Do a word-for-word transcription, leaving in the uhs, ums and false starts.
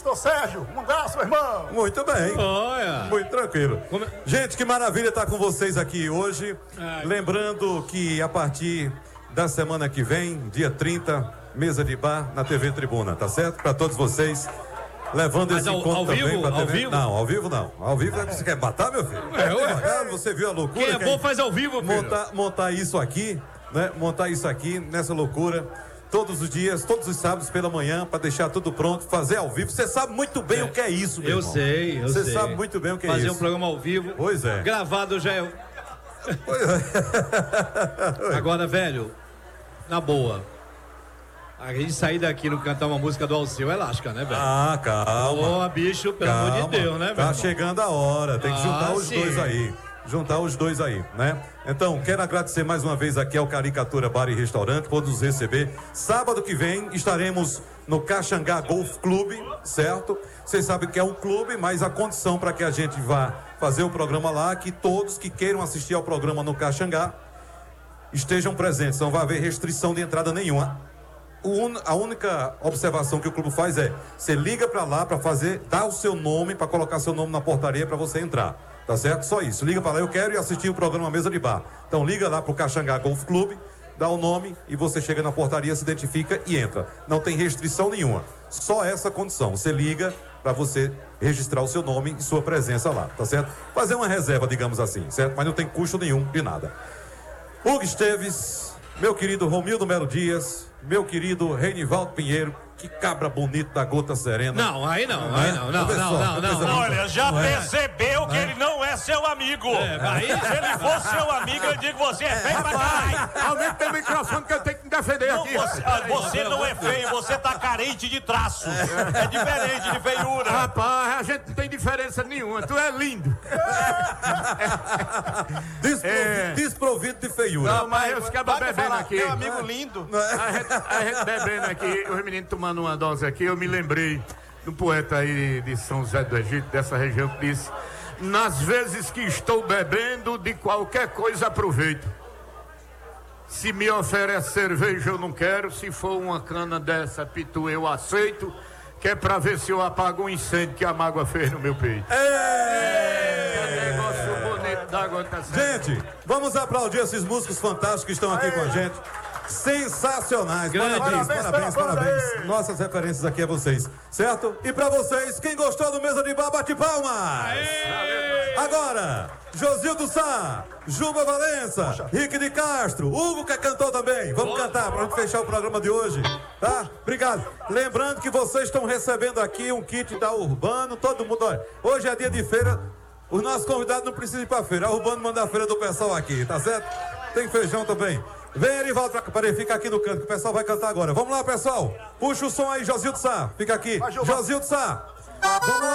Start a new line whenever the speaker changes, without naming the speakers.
Pastor Sérgio, um abraço, meu irmão.
Muito bem.
Olha.
Muito tranquilo.
Como...
Gente, que maravilha estar com vocês aqui hoje. Ai. Lembrando que a partir da semana que vem, dia trinta, mesa de bar na T V Tribuna, tá certo? Para todos vocês. Levando
Mas
esse
ao,
encontro
ao
também
vivo,
pra T V.
ao vivo?
Não, ao vivo não. Ao vivo você quer matar, meu filho?
É, ué.
Você viu a loucura?
Quem é bom faz ao vivo, filho.
Montar, montar isso aqui, né? Montar isso aqui nessa loucura. Todos os dias, todos os sábados pela manhã, para deixar tudo pronto, fazer ao vivo. Você sabe muito bem é. o que é isso, meu
eu
irmão.
sei, eu
Você
sei.
Você sabe muito bem o que é
fazer
isso.
Fazer um programa ao vivo.
Pois é.
Gravado já é.
Pois é.
Agora, velho, na boa. A gente sair daqui e não cantar uma música do Alceu é lasca, né, velho?
Ah, calma.
Ô, bicho, pelo
calma.
amor de Deus, né, velho?
Tá chegando a hora, tem que juntar
ah,
os
sim.
dois aí. Juntar os dois aí, né? Então, quero agradecer mais uma vez aqui ao Caricatura Bar e Restaurante por nos receber. Sábado que vem estaremos no Caxangá Golf Clube, certo? Vocês sabem que é um clube, mas a condição para que a gente vá fazer o programa lá é que todos que queiram assistir ao programa no Caxangá estejam presentes, não vai haver restrição de entrada nenhuma. A única observação que o clube faz é: você liga para lá para fazer, dá o seu nome, para colocar seu nome na portaria para você entrar, tá certo? Só isso, liga para lá, eu quero ir assistir o programa Mesa de Bar. Então liga lá pro Caxangá Golf Clube, dá o nome e você chega na portaria, se identifica e entra. Não tem restrição nenhuma, só essa condição, você liga para você registrar o seu nome e sua presença lá, tá certo? Fazer uma reserva, digamos assim, certo? Mas não tem custo nenhum de nada. Hugo Esteves, meu querido Romildo Melo Dias, meu querido Reinivaldo Pinheiro, que cabra bonito da Gota Serena.
Não, aí não, aí não, não, não, não, não, não.
Olha, já
não é.
percebeu que ele não é seu amigo.
É, aí...
Se ele fosse seu amigo, eu digo que você é feio pra caralho.
Aumenta o microfone que eu tenho que me defender
Não,
aqui.
você, você não é feio, você tá carente de traço. É diferente de feiura.
Rapaz, a gente não tem diferença nenhuma, tu é lindo.
Desprovido,
É.
desprovido de feiura.
Não, mas eu ficava bebendo aqui.
Meu amigo lindo.
A gente, a gente bebendo aqui, os meninos tomando uma dose aqui, eu me lembrei do poeta aí de São José do Egito, dessa região, que disse: nas vezes que estou bebendo, de qualquer coisa aproveito. Se me oferece cerveja eu não quero, se for uma cana dessa pitu eu aceito, que é pra ver se eu apago um incêndio que a mágoa fez no meu peito. É negócio bonito da Gota Serena.
Gente, vamos aplaudir esses músicos fantásticos que estão aqui com a gente. Sensacionais,
Grande.
parabéns,
Parabéns,
parabéns,
parabéns.
parabéns. Nossas referências aqui a vocês, certo? E pra vocês, quem gostou do Mesa de Bar, bate palmas.
Aê!
Agora, Josildo Sá, Juba Valença, Rick de Castro, Hugo que cantou também. Vamos
Boa.
cantar pra gente fechar o programa de hoje, tá? Obrigado. Lembrando que vocês estão recebendo aqui um kit da Urbano, todo mundo, olha, hoje é dia de feira, os nossos convidados não precisam ir pra feira, a Urbano manda a feira do pessoal aqui, tá certo? Tem feijão também. Vem, Erivaldo, pra cá, fica aqui no canto, que o pessoal vai cantar agora. Vamos lá, pessoal. Puxa o som aí, Josildo Sá. Fica aqui. Josildo Sá. Vamos lá.